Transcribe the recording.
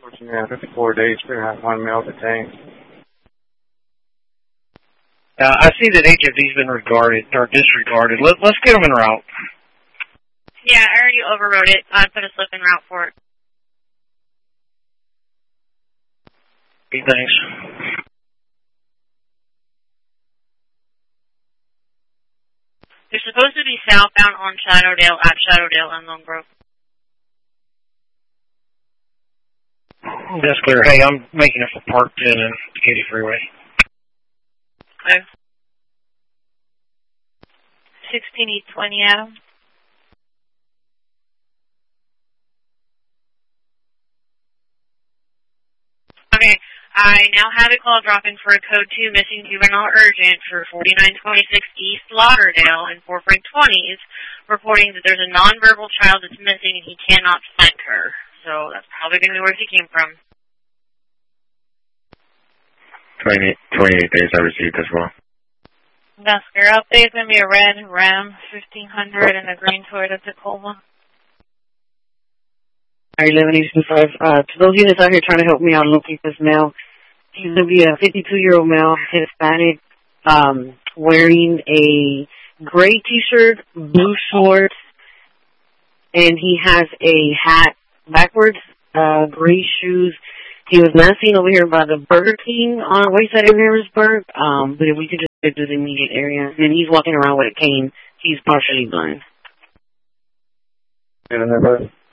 Yeah, 54 days, 3.5 male detained. I see that HFD's been disregarded. Let's get them en route. Yeah, I already overrode it. I put a slip en route for it. Okay, thanks. They're supposed to be southbound on Shadowdale, at Shadowdale and Lone Grove. That's clear. Hey, I'm making it for Parkton and Katy Freeway. Okay. 16E20, Adam. Okay, I now have a call dropping for a code 2 missing juvenile urgent for 4926 East Lauderdale in Fort Frank 20s, reporting that there's a nonverbal child that's missing and he cannot find her. So that's probably going to be where she came from. 28 days I received as well. Dusker, update is going to be a red Ram 1500 and a green Toyota Tacoma. All right, 11-825. To those units out here trying to help me out locate this male, he's going to be a 52-year-old male, Hispanic, wearing a gray T-shirt, blue shorts, and he has a hat backwards, gray shoes. He was not seen over here by the Burger King on Wayside in Harrisburg, but if we could just get to the immediate area. And he's walking around with a cane. He's partially blind. And